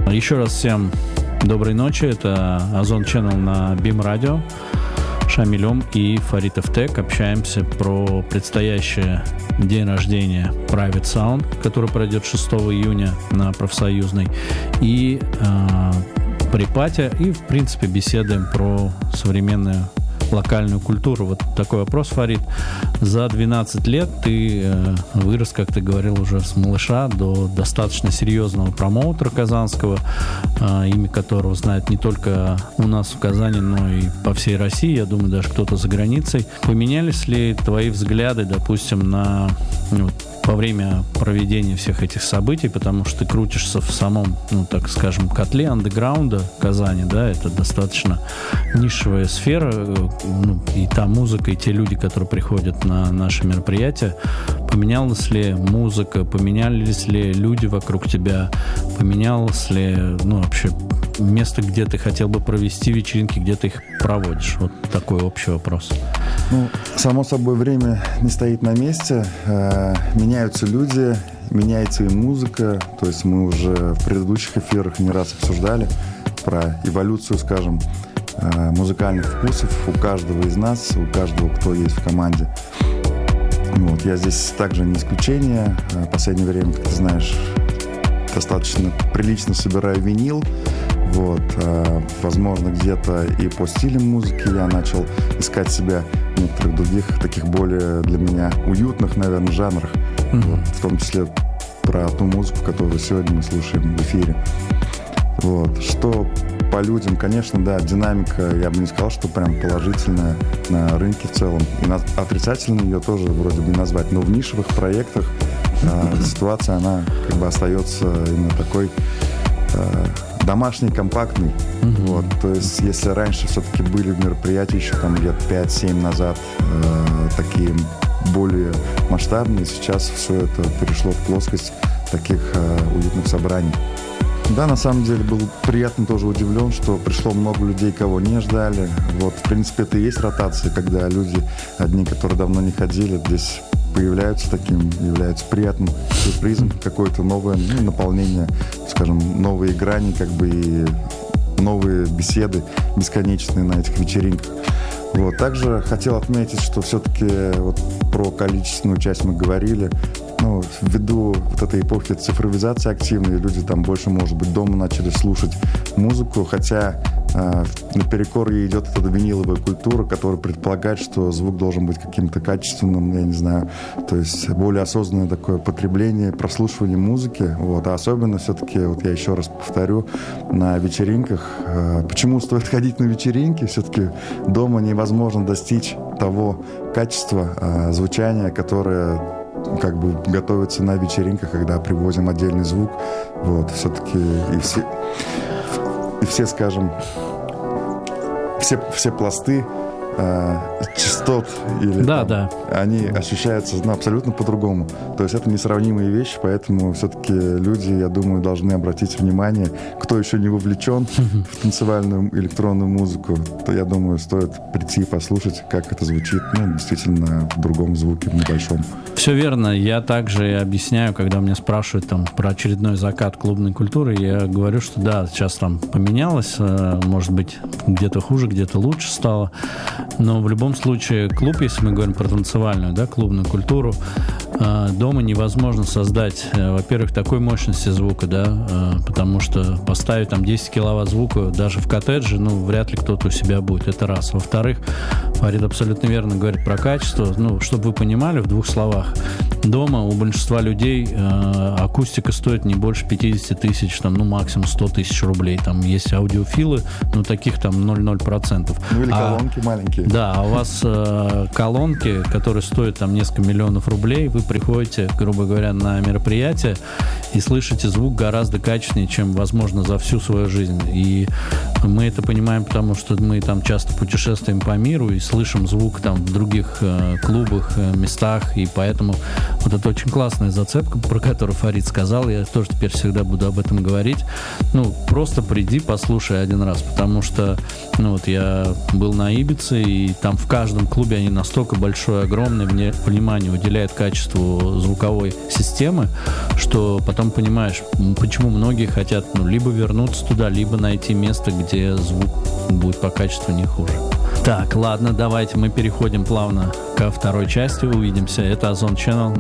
Еще раз всем доброй ночи. Это Озон Channel на BIM Radio. Шамилем и Фарид Эфтек общаемся про предстоящий день рождения Private Sound, который пройдет 6 июня на Профсоюзной, и Припяти, и, в принципе, беседуем про современную локальную культуру. Вот такой вопрос, Фарид. За 12 лет ты вырос, как ты говорил, уже с малыша до достаточно серьезного промоутера казанского, имя которого знают не только у нас в Казани, но и по всей России, я думаю, даже кто-то за границей. Поменялись ли твои взгляды, допустим, на во время проведения всех этих событий, потому что ты крутишься в самом, так скажем, котле андеграунда Казани, да, это достаточно нишевая сфера, и та музыка, и те люди, которые приходят на наши мероприятия. Поменялась ли музыка, поменялись ли люди вокруг тебя, поменялось ли, вообще место, где ты хотел бы провести вечеринки, где ты их проводишь? Вот такой общий вопрос. Само собой, время не стоит на месте. Меняются люди, меняется и музыка. То есть мы уже в предыдущих эфирах не раз обсуждали про эволюцию, скажем, музыкальных вкусов у каждого из нас, у каждого, кто есть в команде. Я здесь также не исключение. В последнее время, как ты знаешь, достаточно прилично собираю винил. Возможно, где-то и по стилям музыки я начал искать себя в некоторых других, таких более для меня уютных, наверное, жанрах. В том числе про ту музыку, которую сегодня мы слушаем в эфире. Что по людям, конечно, да, динамика, я бы не сказал, что прям положительная на рынке в целом. И отрицательной ее тоже вроде бы не назвать. Но в нишевых проектах ситуация, она как бы остается именно такой домашний, компактный. То есть, если раньше все-таки были мероприятия еще там лет 5-7 назад такие более масштабные, сейчас все это перешло в плоскость таких уютных собраний. Да, на самом деле был приятно тоже удивлен, что пришло много людей, кого не ждали. В принципе, это и есть ротация, когда люди, одни, которые давно не ходили, здесь появляются таким, являются приятным сюрпризом, какое-то новое наполнение, скажем, новые грани, как бы и новые беседы бесконечные на этих вечеринках. Также хотел отметить, что все-таки про количественную часть мы говорили. Ввиду этой эпохи цифровизации активной, люди там больше, может быть, дома начали слушать музыку, хотя наперекор ей идет эта виниловая культура, которая предполагает, что звук должен быть каким-то качественным, я не знаю, то есть более осознанное такое потребление, прослушивание музыки, а особенно все-таки, я еще раз повторю, на вечеринках. Почему стоит ходить на вечеринки? Все-таки дома невозможно достичь того качества звучания, которое как бы готовится на вечеринках, когда привозим отдельный звук. Все-таки и все, скажем, все пласты частот они ощущаются абсолютно по-другому. То есть это несравнимые вещи, поэтому все-таки люди, я думаю, должны обратить внимание, кто еще не вовлечен в танцевальную электронную музыку, то, я думаю, стоит прийти и послушать, как это звучит, действительно, в другом звуке, в небольшом. Все верно. Я также объясняю, когда меня спрашивают про очередной закат клубной культуры, я говорю, что да, сейчас там поменялось, может быть, где-то хуже, где-то лучше стало, но в любом случае клуб, если мы говорим про танцевальную, клубную культуру, дома невозможно создать, во-первых, такой мощности звука, потому что поставить там 10 киловатт звука даже в коттедже, вряд ли кто-то у себя будет, это раз. Во-вторых, Фарид абсолютно верно говорит про качество, чтобы вы понимали в двух словах, дома у большинства людей акустика стоит не больше 50 тысяч, максимум 100 тысяч рублей, там есть аудиофилы, таких там 0,0%. Или колонки маленькие. Да, а у вас колонки, которые стоят там несколько миллионов рублей, вы приходите, грубо говоря, на мероприятие и слышите звук гораздо качественнее, чем, возможно, за всю свою жизнь. И Мы это понимаем, потому что мы там часто путешествуем по миру и слышим звук там в других клубах, местах, и поэтому вот это очень классная зацепка, про которую Фарид сказал, я тоже теперь всегда буду об этом говорить. Ну, просто приди, послушай один раз, потому что, ну, вот я был на Ибице, и там в каждом клубе они настолько большое, огромное внимание уделяют качеству звуковой системы, что потом понимаешь, почему многие хотят, ну, либо вернуться туда, либо найти место, где звук будет по качеству не хуже. Так, ладно, давайте мы переходим плавно ко второй части. Увидимся. Это Озон Channel.